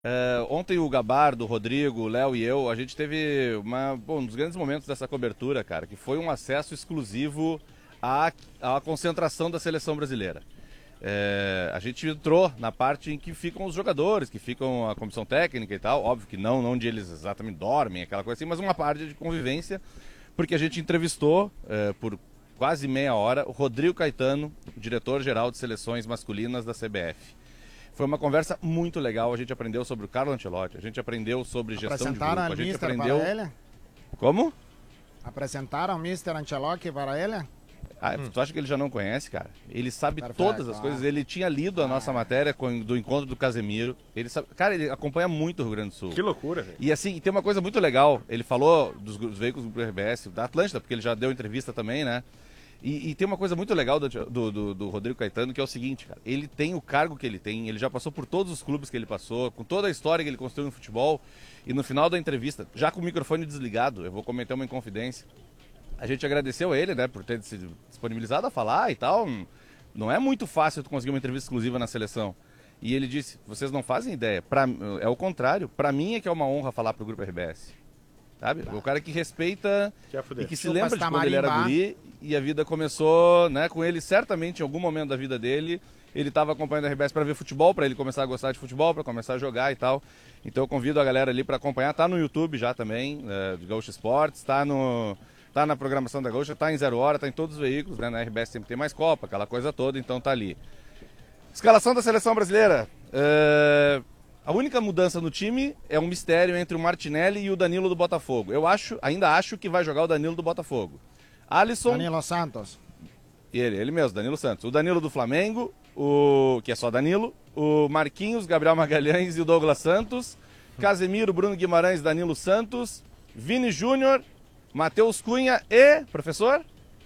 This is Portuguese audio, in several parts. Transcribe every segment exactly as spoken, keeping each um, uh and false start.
Uh, ontem o Gabardo, o Rodrigo, o Léo e eu, a gente teve uma, bom, um dos grandes momentos dessa cobertura, cara, que foi um acesso exclusivo à, à concentração da seleção brasileira. É, a gente entrou na parte em que ficam os jogadores, que ficam a comissão técnica e tal, óbvio que não, não onde eles exatamente dormem, aquela coisa assim, mas uma parte de convivência, porque a gente entrevistou é, por quase meia hora o Rodrigo Caetano, diretor-geral de seleções masculinas da C B F. Foi uma conversa muito legal, a gente aprendeu sobre o Carlo Ancelotti, a gente aprendeu sobre gestão de grupo, a gente aprendeu... Para ele? Como? Apresentaram o mister Ancelotti para ele? Ah, hum. Tu acha que ele já não conhece, cara? Ele sabe Perfeito, todas as ah. coisas, ele tinha lido a nossa ah. matéria com, do encontro do Casemiro, ele sabe... Cara, ele acompanha muito o Rio Grande do Sul. Que loucura, velho. E assim, tem uma coisa muito legal, ele falou dos, dos veículos do R B S, da Atlântida, porque ele já deu entrevista também, né? E, e tem uma coisa muito legal do, do, do, do Rodrigo Caetano, que é o seguinte, cara, ele tem o cargo que ele tem, ele já passou por todos os clubes que ele passou, com toda a história que ele construiu no futebol, e no final da entrevista, já com o microfone desligado, eu vou cometer uma inconfidência, a gente agradeceu a ele, né, por ter se disponibilizado a falar e tal, não é muito fácil tu conseguir uma entrevista exclusiva na seleção, e ele disse, vocês não fazem ideia, pra, é o contrário, pra mim é que é uma honra falar pro Grupo R B S. Sabe? O cara que respeita que e que se Chupa lembra de quando ele era guri e a vida começou, né, com ele certamente em algum momento da vida dele, ele estava acompanhando a R B S para ver futebol, para ele começar a gostar de futebol, para começar a jogar e tal. Então eu convido a galera ali para acompanhar, tá no YouTube já também, é, de Gaúcho Esportes, tá no tá na programação da Gaúcha, tá em Zero Hora, tá em todos os veículos, né, na R B S sempre tem mais Copa, aquela coisa toda, então tá ali. Escalação da seleção brasileira. É... A única mudança no time é um mistério entre o Martinelli e o Danilo do Botafogo. Eu acho, ainda acho que vai jogar o Danilo do Botafogo. Alisson... Danilo Santos. Ele, ele mesmo, Danilo Santos. O Danilo do Flamengo, o que é só Danilo. O Marquinhos, Gabriel Magalhães e o Douglas Santos. Casemiro, Bruno Guimarães, Danilo Santos. Vini Júnior, Matheus Cunha e... Professor?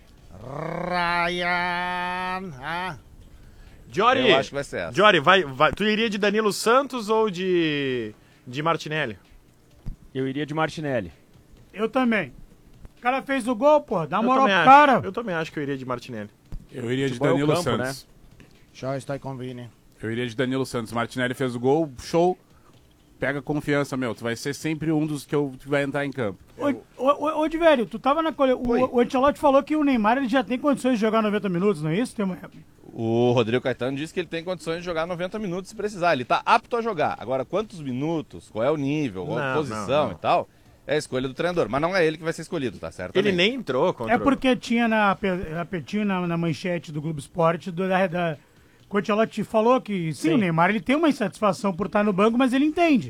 Ryan... Ah... Jory, eu acho que vai ser essa. Jory, vai, vai, tu iria de Danilo Santos ou de, de Martinelli? Eu iria de Martinelli. Eu também. O cara fez o gol, pô, dá moral pro cara. Eu também acho que eu iria de Martinelli. Eu iria de Danilo campo, Santos. Né? Já está com Vini. Eu iria de Danilo Santos. Martinelli fez o gol, show. Pega confiança, meu. Tu vai ser sempre um dos que, eu, que vai entrar em campo. Ô, ô, ô, de velho, tu tava na coletiva. O, o Ancelotti falou que o Neymar ele já tem condições de jogar noventa minutos, não é isso? Tem uma... O Rodrigo Caetano disse que ele tem condições de jogar noventa minutos se precisar. Ele tá apto a jogar. Agora, quantos minutos, qual é o nível, qual a posição não, não. e tal, é a escolha do treinador. Mas não é ele que vai ser escolhido, tá certo? Ele também. nem entrou contra É porque tinha na, tinha na, na manchete do Globo Esporte, do, da, da, o Ancelotti falou que, sim, sim, o Neymar ele tem uma insatisfação por estar no banco, mas ele entende.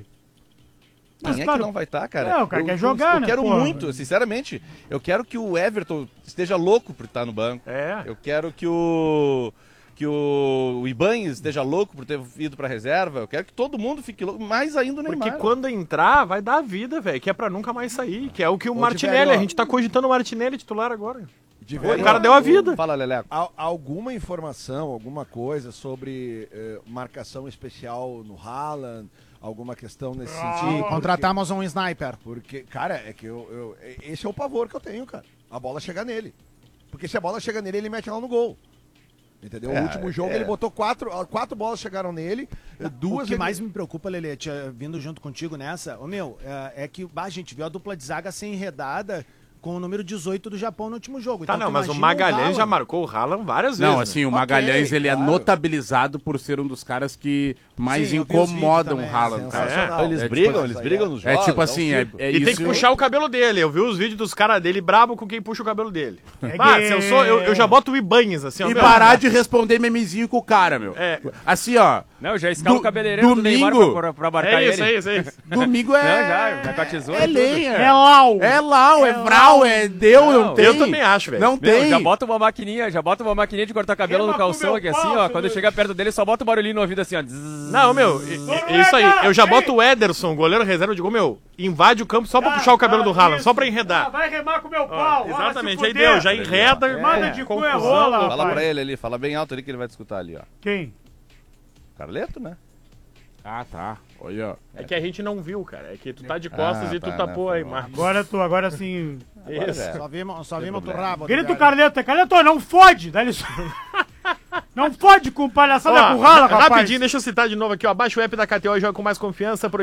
Mas, Quem claro, é que não vai estar, tá, cara? É, o cara eu, quer jogar, eu, né? Eu quero porra. muito, sinceramente. Eu quero que o Everton esteja louco por estar no banco. É. Eu quero que o... que o, o Ibanez esteja louco por ter ido pra reserva. Eu quero que todo mundo fique louco, mais ainda o Neymar. Porque quando entrar, vai dar a vida, velho, que é pra nunca mais sair, que é o que o Ô, Martinelli, velho, a gente tá cogitando o Martinelli titular agora. De velho, o cara deu a vida. Fala, Leleco. Alguma informação, alguma coisa sobre eh, marcação especial no Haaland, alguma questão nesse ah, sentido? Porque... Contratamos um sniper. Porque, cara, é que eu, eu... Esse é o pavor que eu tenho, cara. A bola chegar nele. Porque se a bola chega nele, ele mete ela no gol. Entendeu? É, o último jogo é. ele botou quatro, quatro bolas chegaram nele, duas... O que ele... mais me preocupa, Lelê, vindo junto contigo nessa, ô meu, é, é que a gente viu a dupla de zaga ser enredada com o número dezoito do Japão no último jogo. Tá, então, não, mas o Magalhães o já marcou o Haaland várias vezes. Não, assim, né? o Magalhães, okay, ele claro. é notabilizado por ser um dos caras que mais Sim, incomodam o Haaland, cara. É. Eles é, brigam, tipo, eles brigam nos é, jogos. É tipo assim, é, é E isso... tem que puxar o cabelo dele. Eu vi os vídeos dos caras dele brabo com quem puxa o cabelo dele. É ah, se eu sou, eu, eu já boto o Ibanez, assim, ó. E meu, parar de responder memezinho com o cara, meu. É. Assim, ó. Não, já escala o cabeleireiro domingo, do Neymar pra, pra marcar é isso, ele. É isso, é isso. Domingo é... Não, já, vai com a tesoura. É lenha. É lau. É lau, é, é vral, é deu, não, não tem. Eu também acho, velho. Não tem. Já bota uma maquininha, já bota uma maquininha de cortar cabelo Rema no calção aqui, assim, ó. Quando chega perto dele, só bota o barulhinho no ouvido, assim, ó. Não, meu, é isso aí. Eu já boto o Ederson, goleiro reserva, eu digo, meu, invade o campo só pra puxar o cabelo do Haaland, só pra enredar. Vai remar com o meu pau. Exatamente, aí deu, já enreda. É. Manda de cu é rola. Fala pra ele ali, fala bem alto ali que ele vai te escutar ali, ó. Quem? Carleto, né? Ah, tá. Olha, ó. É que a gente não viu, cara. É que tu tá de costas ah, e tu tá, tapou né? a imagem. Agora tu, agora sim. Isso. Só vimos, só vimos do rabo. Grita o Carleto, Carleto, não fode! Dá licença. Não pode com palhaçada Ó, com rala, rapaz. rapidinho, deixa eu citar de novo aqui, ó. Baixa o app da K T O e joga com mais confiança.